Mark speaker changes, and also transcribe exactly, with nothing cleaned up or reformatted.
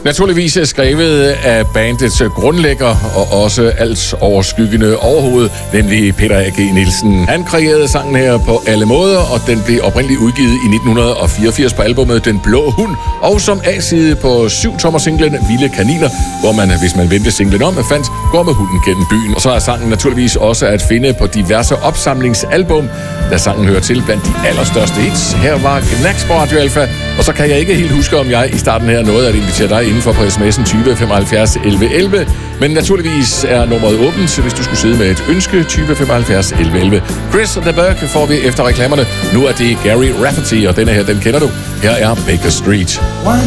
Speaker 1: Naturligvis er skrevet af bandets grundlægger og også alt overskyggende overhoved, nemlig Peter A G Nielsen. Han kreerede sangen her på alle måder, og den blev oprindeligt udgivet i nitten fireogfirs på albumet Den Blå Hund, og som A-side på syv-tommer-singlen Vilde Kaniner, hvor man, hvis man vendte singlen om, fandt Går med hunden gennem byen. Og så er sangen naturligvis også at finde på diverse opsamlingsalbum, da sangen hører til blandt de allerstørste hits. Her var Knacks på Radio Alpha, og så kan jeg ikke helt huske, om jeg i starten her nåede at invitere dig indenfor på sms'en tyve femoghalvfjerds elleve elleve. Men naturligvis er nummeret åbent, så hvis du skulle sidde med et ønske, tyve femoghalvfjerds elleve elleve. Chris og The Burke får vi efter reklamerne. Nu er det Gary Rafferty, og denne her, den kender du. Her er Baker Street.